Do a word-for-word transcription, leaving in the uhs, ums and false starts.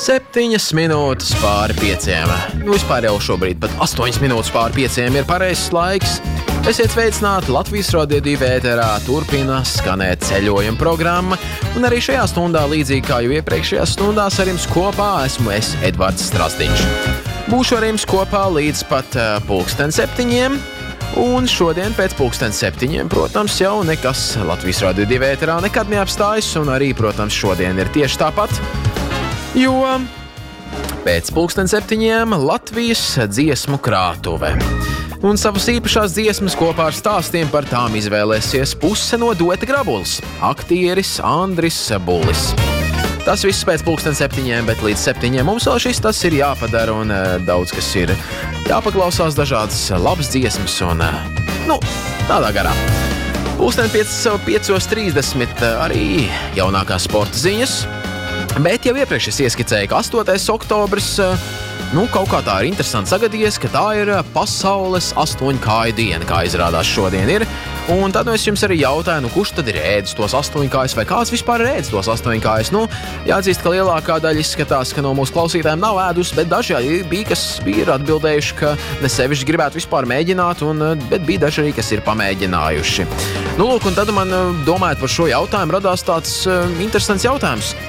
Septiņas minūtes pāri pieciem. Nu, vispār jau šobrīd pat astoņas minūtes pāri pieciem ir pareizs laiks. Esiet sveicināti, Latvijas Radio divi ēterā turpina skanēt ceļojuma programma, un arī šajā stundā, līdzīgi kā jau iepriekšējās stundās, ar jums kopā esmu es, Edvards Strasdiņš. Būšu ar jums kopā līdz pat uh, pulksten septiņiem, un šodien pēc pulksten septiņiem, protams, jau nekas Latvijas Radio divi ēterā nekad neapstājas, un arī, protams, šodien ir tieši tāpat, jo pēc pulksten septiņiem Latvijas dziesmu krātuve. Un savas īpašās dziesmas kopā ar stāstiem par tām izvēlēsies puse no dueta Grabulis, aktieris Andris Bulis. Tas viss pēc pulksten septiņiem, bet līdz septiņiem mums vēl šis tas ir jāpadara, un uh, daudz kas ir jāpaklausās, dažādas labas dziesmas un, uh, nu, tādā garā. Pulksten piecos trīsdesmit arī jaunākās sporta ziņas, bet jau iepriekš es ieskicēju, ka astotais oktobris, uh, nu, kaut kā tā ir interesanti sagadījies, ka tā ir pasaules astoņkāju diena, kā izrādās šodien ir. Un tad nu, es jums arī jautāju, nu, kurš tad ir ēdis tos astoņkājus, vai kāds vispār ir ēdis tos astoņkājus? Nu, jāatzīst, ka lielākā daļa izskatās, ka no mūsu klausītājiem nav ēdus, bet daži bija, kas bija atbildējuši, ka ne sevišķi gribētu vispār mēģināt, un, bet bija daži arī, kas ir pamēģinājuši. Nu, lūk, un tad man, domājot par šo jautājumu, radās tāds uh, interesants jautājums.